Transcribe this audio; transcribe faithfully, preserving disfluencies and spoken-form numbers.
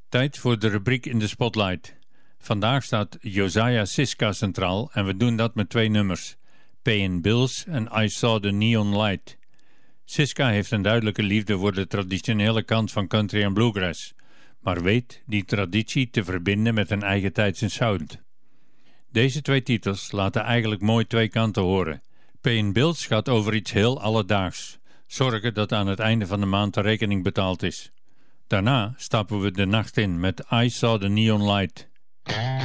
Tijd voor de rubriek in de Spotlight. Vandaag staat Josiah Siska centraal en we doen dat met twee nummers. Paying Bills en I Saw the Neon Light. Siska heeft een duidelijke liefde voor de traditionele kant van country en bluegrass, maar weet die traditie te verbinden met een eigen tijdse sound. Deze twee titels laten eigenlijk mooi twee kanten horen. Paying Bills gaat over iets heel alledaags. Zorgen dat aan het einde van de maand de rekening betaald is. Daarna stappen we de nacht in met I Saw the Neon Light.